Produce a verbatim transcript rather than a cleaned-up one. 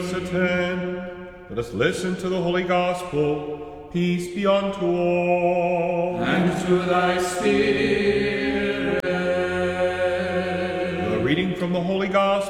Attend. Let us listen to the Holy Gospel. Peace be unto all. And to thy spirit. The reading from the Holy Gospel